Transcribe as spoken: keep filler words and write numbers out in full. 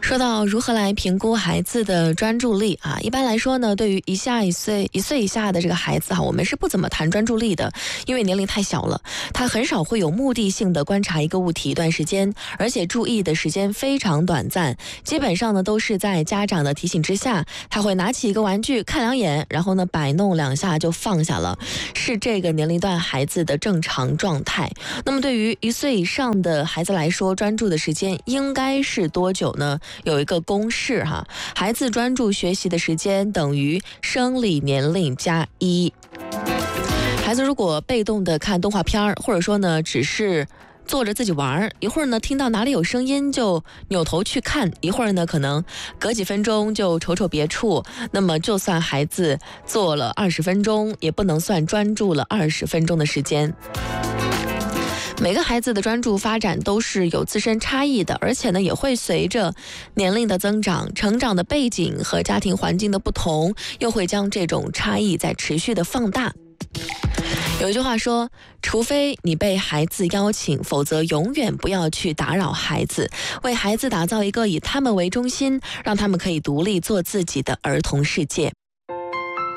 说到如何来评估孩子的专注力啊，一般来说呢，对于一下一岁一岁以下的这个孩子哈，我们是不怎么谈专注力的，因为年龄太小了，他很少会有目的性的观察一个物体一段时间，而且注意的时间非常短暂，基本上呢都是在家长的提醒之下，他会拿起一个玩具看两眼，然后呢摆弄两下就放下了，是这个年龄段孩子的正常状态。那么对于一岁以上的孩子来说，专注的时间应该是多久呢？有一个公式哈，孩子专注学习的时间等于生理年龄加一。孩子如果被动的看动画片，或者说呢只是坐着自己玩，一会儿呢听到哪里有声音就扭头去看，一会儿呢可能隔几分钟就瞅瞅别处，那么就算孩子坐了二十分钟，也不能算专注了二十分钟的时间。每个孩子的专注发展都是有自身差异的，而且呢也会随着年龄的增长、成长的背景和家庭环境的不同，又会将这种差异在持续的放大。有一句话说，除非你被孩子邀请，否则永远不要去打扰孩子，为孩子打造一个以他们为中心，让他们可以独立做自己的儿童世界。